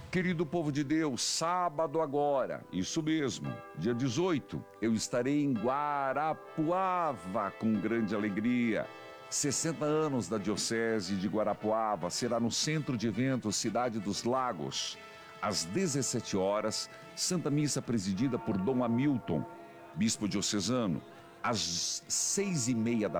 Querido povo de Deus, sábado agora, isso mesmo, dia 18, eu estarei em Guarapuava com grande alegria. 60 anos da Diocese de Guarapuava, será no Centro de Eventos Cidade dos Lagos. Às 17 horas, Santa Missa presidida por Dom Hamilton, bispo diocesano. Às 6h30